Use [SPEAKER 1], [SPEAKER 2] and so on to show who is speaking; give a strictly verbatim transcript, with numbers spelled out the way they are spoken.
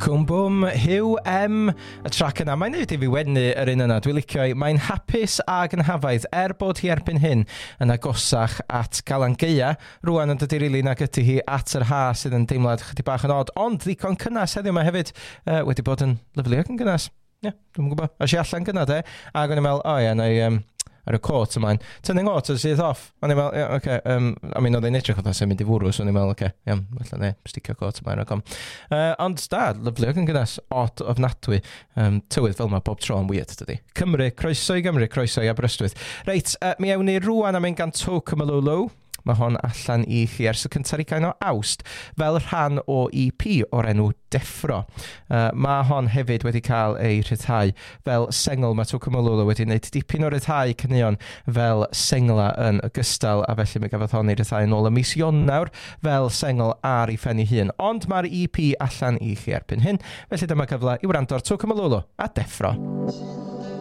[SPEAKER 1] Cwm bwm, Hyw M, y trac yna. Mae'n neud i fi wednu yr un yna. Dwi'n licio i. Mae'n hapus ag yn hafaidd er bod hi erbyn hyn yn agosach at Galan Gaea. Rwan yn dod i rili nag ydy hi at yr ha sydd yn deimlad chydig bach yn od. Ond ddigon cynnas heddiw yma hefyd uh, wedi bod yn lyflu ac yn gynnas. Ie, yeah, dwi'n gwybod. As i allan gyna de. Ac o'n i'n meddwl, o ie, na i... Um, ar y cwrt ymlaen. Tynnu'n got os sydd off. O'n i'n meddwl, ie, oce, um, I mean, oedd e'n edrych oedd sy'n mynd i fwrw, so o'n i'n meddwl, oce, ie, felly ne, sticio cwrt ymlaen ac om. Uh, ond da, lyflu ac yn gynnas, od ofnadwy, um, tywydd fel yma bob tro yn weird, dydi. Cymru, croeso i Gymru, croeso i Aberystwyth. Reit, uh, mi ewn ni rwan am ein gan Toke Malolo. Mae hon allan i chi ers y cyntaf ugain o Awst fel rhan o E P o'r enw Deffro. Uh, mae hon hefyd wedi cael ei rhyddhau fel sengl. Mae Toke Malolo wedi gwneud dipyn o rhyddhau cynnion fel sengla yn ogystal, a felly mi gafodd hon ei rhyddhau yn ôl y mis Ionawr fel sengl ar ei phen ei hun. Ond mae'r E P allan i chi erbyn hyn, felly dyma gyfle i wrando'r Toke Malolo a Deffro.